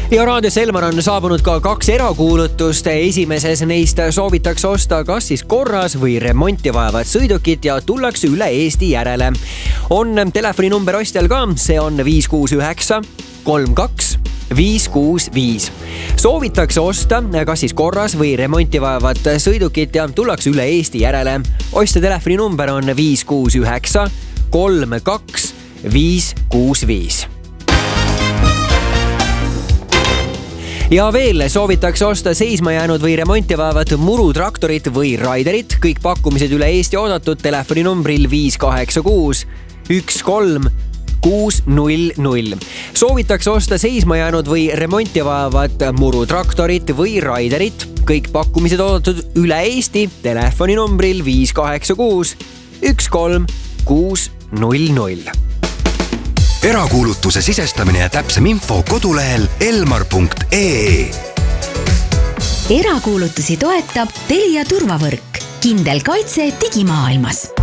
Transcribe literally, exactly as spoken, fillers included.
ja raadios Elmar on saabunud ka kaks erakuulutust. Esimeses neist soovitakse osta kas siis korras või remonti vajavat sõidukit ja tullakse üle Eesti järele. On telefoninumber ostjal ka, see on viis kuus üheksa kolm kaks viis kuus viis. Soovitakse osta kas siis korras või remonti vajavat sõidukit ja tullakse üle Eesti järele. Ostja telefoninumber on viis kuus üheksa kolm kaks viis kuus viis. Ja veel soovitakse osta seisma jäänud või remonti vajavat murutraktorit või raiderit. Kõik pakkumised üle Eesti oodatud telefoninumbril viis kaheksa kuus üks kolm kuus null null. Soovitakse osta seisma jäänud või remonti vajavat murutraktorit või raiderit. Kõik pakkumised oodatud üle Eesti telefoninumbril viis kaheksa kuus üks kolm kuus null null. Erakuulutuse sisestamine ja täpsem info kodulehel elmar punkt ee. Erakuulutusi toetab Telia turvavõrk. Kindel kaitse digimaailmas.